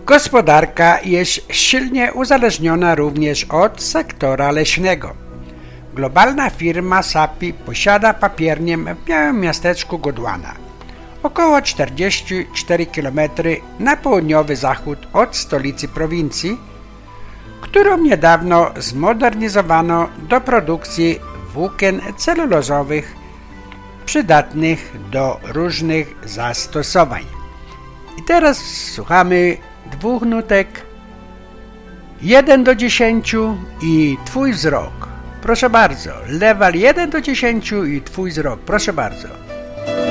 Gospodarka jest silnie uzależniona również od sektora leśnego. Globalna firma Sappi posiada papiernię w małym miasteczku Gondwana, około 44 km na południowy zachód od stolicy prowincji, którą niedawno zmodernizowano do produkcji włókien celulozowych przydatnych do różnych zastosowań. I teraz słuchamy dwóch nutek. 1 do 10 i Twój wzrok. Proszę bardzo. Level 1 do 10 i Twój wzrok. Proszę bardzo.